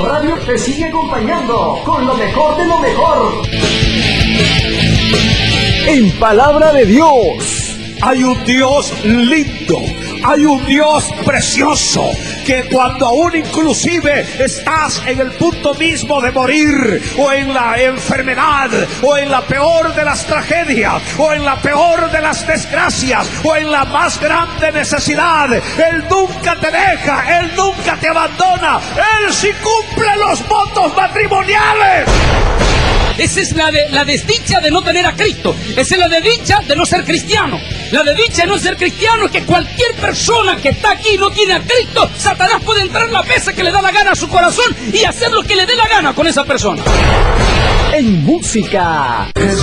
Radio te sigue acompañando con lo mejor de lo mejor. En palabra de Dios, hay un Dios lindo, hay un Dios precioso, que cuando aún inclusive estás en el punto mismo de morir, o en la enfermedad, o en la peor de las tragedias, o en la peor de las desgracias, o en la más grande necesidad, Él nunca te deja, Él nunca te abandona, Él sí cumple los votos matrimoniales. Esa es la desdicha de no tener a Cristo. Esa es la desdicha de no ser cristiano. La desdicha de no ser cristiano es que cualquier persona que está aquí y no tiene a Cristo, Satanás puede entrar las veces que le da la gana a su corazón y hacer lo que le dé la gana con esa persona. En música.